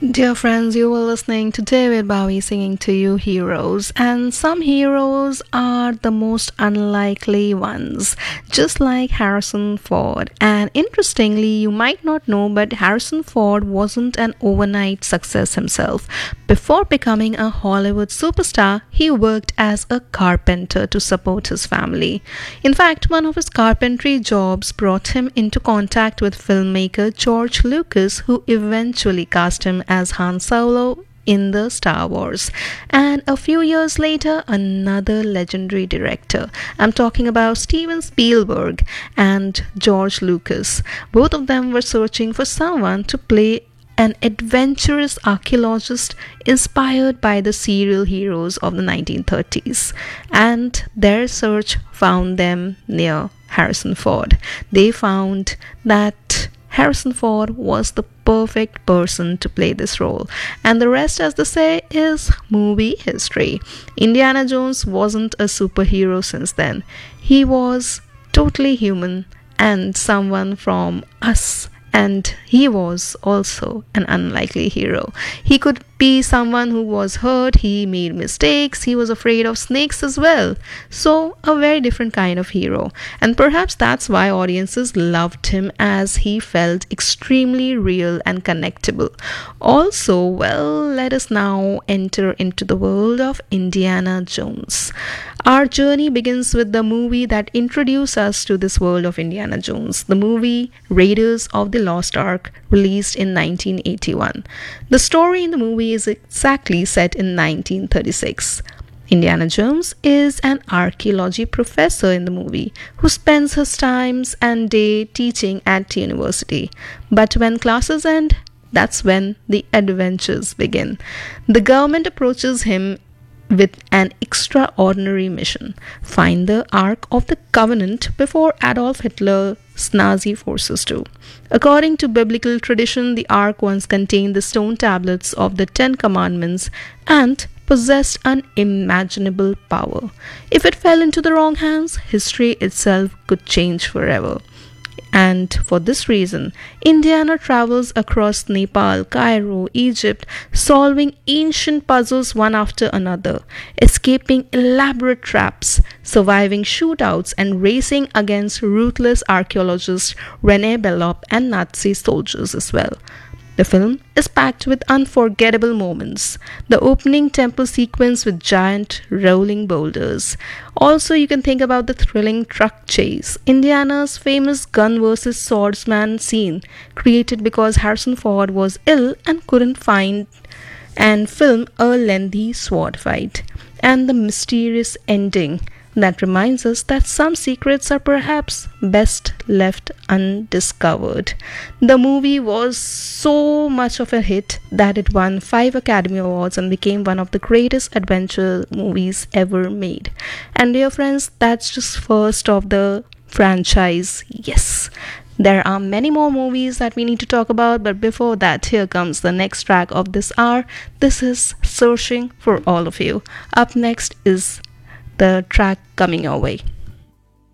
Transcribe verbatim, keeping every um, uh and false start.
Dear friends, you were listening to David Bowie singing to you heroes, and some heroes are the most unlikely ones, just like Harrison Ford. And interestingly, you might not know, but Harrison Ford wasn't an overnight success himself. Before becoming a Hollywood superstar, he worked as a carpenter to support his family. In fact, one of his carpentry jobs brought him into contact with filmmaker George Lucas, who eventually cast him as Han Solo in the Star Wars. And a few years later, another legendary director. I'm talking about Steven Spielberg and George Lucas. Both of them were searching for someone to play an adventurous archaeologist inspired by the serial heroes of the nineteen thirties. And their search found them near Harrison Ford. They found that Harrison Ford was the perfect person to play this role. And the rest, as they say, is movie history. Indiana Jones wasn't a superhero since then. He was totally human and someone from us. And he was also an unlikely hero. He could be someone who was hurt, he made mistakes, he was afraid of snakes as well. So, a very different kind of hero. And perhaps that's why audiences loved him, as he felt extremely real and connectable. Also, well, let us now enter into the world of Indiana Jones. Our journey begins with the movie that introduced us to this world of Indiana Jones, the movie Raiders of the Lost Ark, released in nineteen eighty-one. The story in the movie is exactly set in nineteen thirty-six. Indiana Jones is an archaeology professor in the movie who spends his times and day teaching at university. But when classes end, that's when the adventures begin. The government approaches him with an extraordinary mission: find the Ark of the Covenant before Adolf Hitler's Nazi forces do. According to biblical tradition, the Ark once contained the stone tablets of the Ten Commandments and possessed unimaginable power. If it fell into the wrong hands, history itself could change forever. And for this reason, Indiana travels across Nepal, Cairo, Egypt, solving ancient puzzles one after another, escaping elaborate traps, surviving shootouts, and racing against ruthless archaeologists René Belloc and Nazi soldiers as well. The film is packed with unforgettable moments. The opening temple sequence with giant rolling boulders. Also, you can think about the thrilling truck chase, Indiana's famous gun versus swordsman scene, created because Harrison Ford was ill and couldn't find and film a lengthy sword fight, and the mysterious ending that reminds us that some secrets are perhaps best left undiscovered. The movie was so much of a hit that it won five Academy Awards and became one of the greatest adventure movies ever made. And dear friends, that's just first of the franchise. Yes, there are many more movies that we need to talk about, but before that, here comes the next track of this hour. This is Searching for All of You. Up next is the track coming your way.